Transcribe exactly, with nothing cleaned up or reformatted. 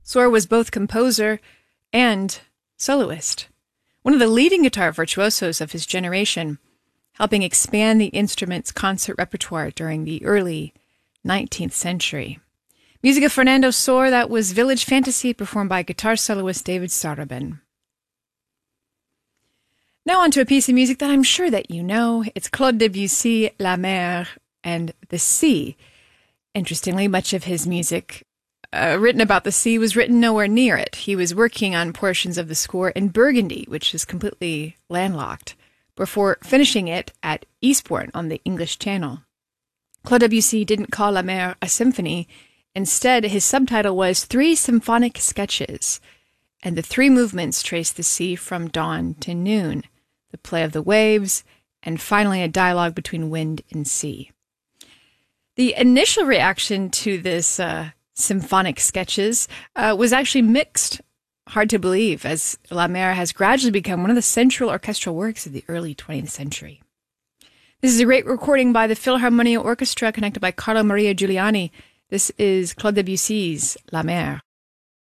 Sor was both composer and soloist, one of the leading guitar virtuosos of his generation, helping expand the instrument's concert repertoire during the early nineteenth century. Music of Fernando Sor, that was Village Fantasy, performed by guitar soloist David Sarabin. Now on to a piece of music that I'm sure that you know. It's Claude Debussy, La Mer, and the Sea. Interestingly, much of his music uh, written about the sea was written nowhere near it. He was working on portions of the score in Burgundy, which is completely landlocked, before finishing it at Eastbourne on the English Channel. Claude Debussy didn't call La Mer a symphony. Instead, his subtitle was Three Symphonic Sketches, and the three movements trace the sea from dawn to noon, the play of the waves, and finally a dialogue between wind and sea. The initial reaction to this uh, symphonic sketches uh, was actually mixed, hard to believe, as La Mer has gradually become one of the central orchestral works of the early twentieth century. This is a great recording by the Philharmonia Orchestra, conducted by Carlo Maria Giuliani. This is Claude Debussy's La Mer.